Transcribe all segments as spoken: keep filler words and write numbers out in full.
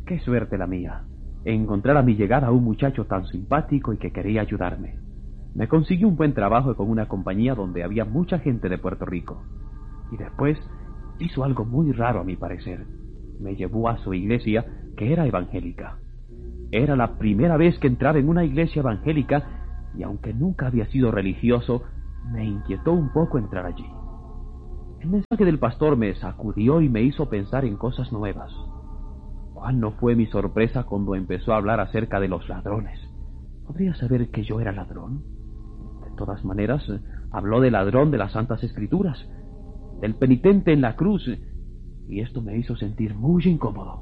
Qué suerte la mía, encontrar a mi llegada a un muchacho tan simpático y que quería ayudarme. Me consiguió un buen trabajo con una compañía donde había mucha gente de Puerto Rico. Y después hizo algo muy raro a mi parecer. Me llevó a su iglesia, que era evangélica. Era la primera vez que entraba en una iglesia evangélica, y aunque nunca había sido religioso, me inquietó un poco entrar allí. El mensaje del pastor me sacudió y me hizo pensar en cosas nuevas. ¿Cuál no fue mi sorpresa cuando empezó a hablar acerca de los ladrones? ¿Podría saber que yo era ladrón? De todas maneras, habló del ladrón de las Santas Escrituras, del penitente en la cruz, y esto me hizo sentir muy incómodo.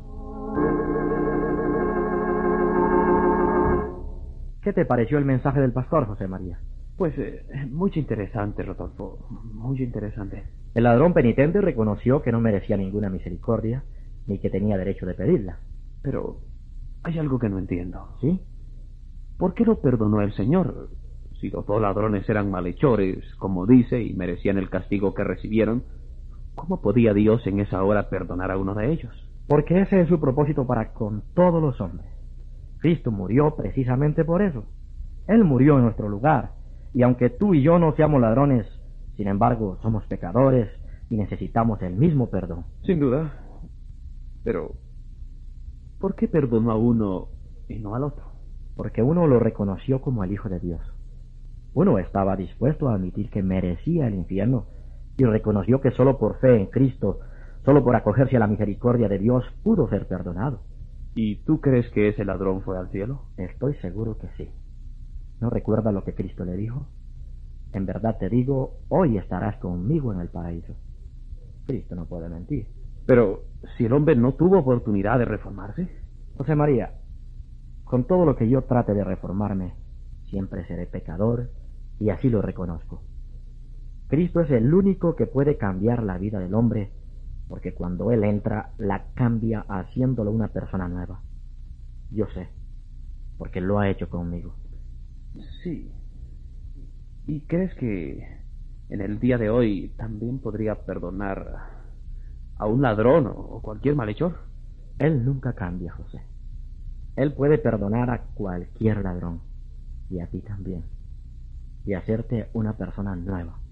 ¿Qué te pareció el mensaje del pastor, José María? Pues eh, muy interesante, Rodolfo, muy interesante. El ladrón penitente reconoció que no merecía ninguna misericordia, ni que tenía derecho de pedirla. Pero hay algo que no entiendo. ¿Sí? ¿Por qué lo perdonó el Señor? Si los dos ladrones eran malhechores, como dice, y merecían el castigo que recibieron, ¿cómo podía Dios en esa hora perdonar a uno de ellos? Porque ese es su propósito para con todos los hombres. Cristo murió precisamente por eso. Él murió en nuestro lugar, y aunque tú y yo no seamos ladrones, sin embargo, somos pecadores y necesitamos el mismo perdón. Sin duda. Pero, ¿por qué perdonó a uno y no al otro? Porque uno lo reconoció como el Hijo de Dios. Uno estaba dispuesto a admitir que merecía el infierno y reconoció que solo por fe en Cristo, solo por acogerse a la misericordia de Dios, pudo ser perdonado. ¿Y tú crees que ese ladrón fue al cielo? Estoy seguro que sí. ¿No recuerdas lo que Cristo le dijo? En verdad te digo, hoy estarás conmigo en el paraíso. Cristo no puede mentir. Pero, si el hombre no tuvo oportunidad de reformarse. José María, con todo lo que yo trate de reformarme, siempre seré pecador, y así lo reconozco. Cristo es el único que puede cambiar la vida del hombre, porque cuando Él entra, la cambia haciéndolo una persona nueva. Yo sé, porque lo ha hecho conmigo. Sí. ¿Y crees que en el día de hoy también podría perdonar a un ladrón o cualquier malhechor? Él nunca cambia, José. Él puede perdonar a cualquier ladrón, y a ti también, y hacerte una persona nueva.